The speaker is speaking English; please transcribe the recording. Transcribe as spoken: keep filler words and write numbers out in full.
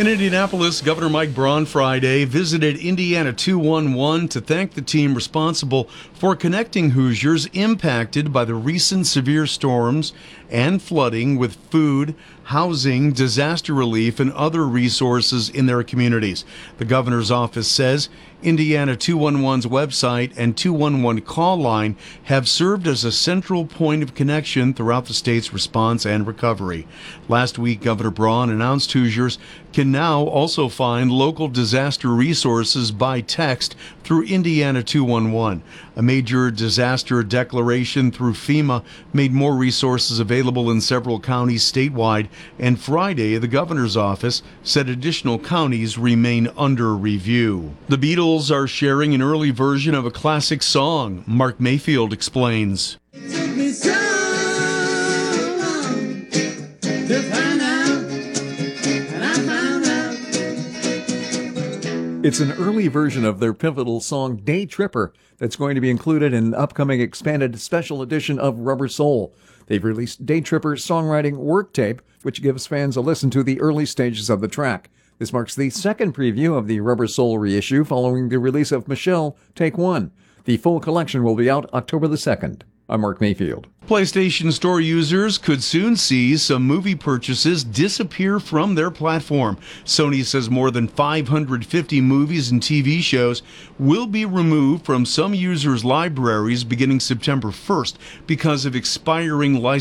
In Indianapolis, Governor Mike Braun Friday visited Indiana two one one to thank the team responsible for connecting Hoosiers impacted by the recent severe storms and flooding with food, housing, disaster relief, and other resources in their communities. The governor's office says Indiana two one one's website and two one one call line have served as a central point of connection throughout the state's response and recovery. Last week, Governor Braun announced Hoosiers can now also find local disaster resources by text through Indiana two one one. A major disaster declaration through FEMA made more resources available in several counties statewide, and Friday, the governor's office said additional counties remain under review. The Beatles are sharing an early version of a classic song. Mark Mayfield explains. It took me so long to find out, and I found out. It's an early version of their pivotal song Day Tripper that's going to be included in an upcoming expanded special edition of Rubber Soul. They've released Day Tripper songwriting work tape, which gives fans a listen to the early stages of the track. This marks the second preview of the Rubber Soul reissue following the release of Michelle, Take One. The full collection will be out October the second. I'm Mark Mayfield. PlayStation Store users could soon see some movie purchases disappear from their platform. Sony says more than five hundred fifty movies and T V shows will be removed from some users' libraries beginning September first because of expiring license